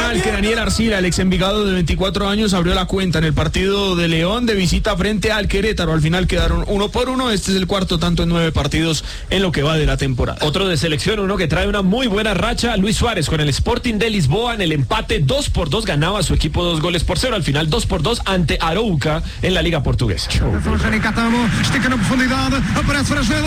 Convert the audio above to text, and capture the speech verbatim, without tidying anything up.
penal que Daniel Arcila, el ex Envigado de veinticuatro años, abrió la cuenta en el partido de León de visita frente al Querétaro. Al final quedaron uno por uno. Este es el cuarto tanto en nueve partidos en lo que va de la temporada. Otro de selección, uno que trae una muy buena racha, Luis Suárez con el Sporting de Lisboa en el empate dos por dos, ganaba su equipo dos goles por cero, al final dos por dos ante Arouca en la Liga Portuguesa. Estica na profundidade, aparece Fragelas,